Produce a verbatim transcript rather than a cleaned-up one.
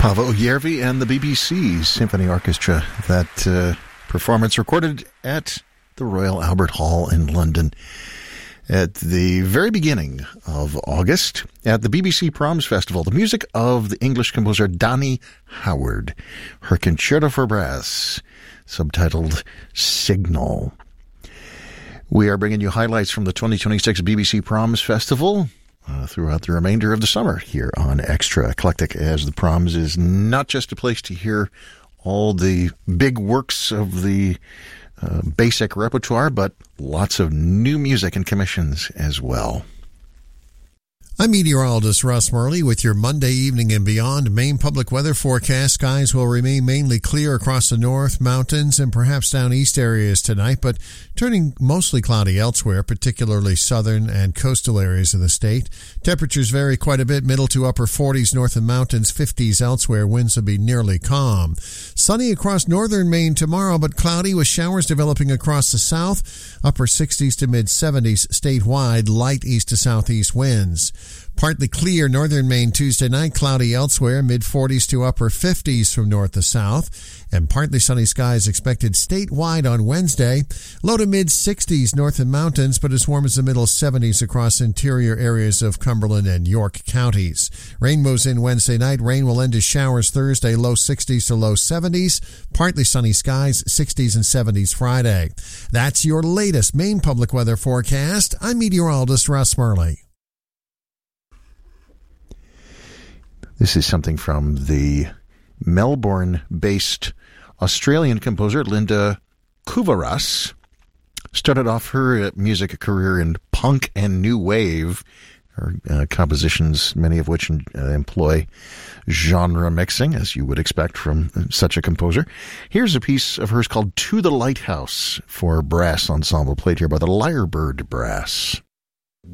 Paavo Järvi and the B B C Symphony Orchestra. That uh, performance recorded at the Royal Albert Hall in London at the very beginning of August at the B B C Proms Festival. The music of the English composer Donny Howard, her Concerto for Brass, subtitled Signal. We are bringing you highlights from the twenty twenty-six B B C Proms Festival Uh, throughout the remainder of the summer here on Extra Eclectic, as the Proms is not just a place to hear all the big works of the uh, basic repertoire, but lots of new music and commissions as well. I'm meteorologist Russ Murley with your Monday evening and beyond Maine public weather forecast. Skies will remain mainly clear across the north, mountains, and perhaps down east areas tonight, but turning mostly cloudy elsewhere, particularly southern and coastal areas of the state. Temperatures vary quite a bit, middle to upper forties north of mountains, fifties elsewhere. Winds will be nearly calm. Sunny across northern Maine tomorrow, but cloudy with showers developing across the south, upper sixties to mid seventies statewide, light east to southeast winds. Partly clear northern Maine Tuesday night, cloudy elsewhere, mid-forties to upper fifties from north to south, and partly sunny skies expected statewide on Wednesday, low to mid-sixties north of mountains, but as warm as the middle seventies across interior areas of Cumberland and York counties. Rain moves in Wednesday night. Rain will end as showers Thursday, low sixties to low seventies, partly sunny skies, sixties and seventies Friday. That's your latest Maine public weather forecast. I'm meteorologist Russ Murley. This is something from the Melbourne-based Australian composer Linda Kuvaras. Started off her music career in punk and new wave. Her uh, compositions, many of which uh, employ genre mixing, as you would expect from such a composer. Here's a piece of hers called To the Lighthouse for brass ensemble, played here by the Lyrebird Brass.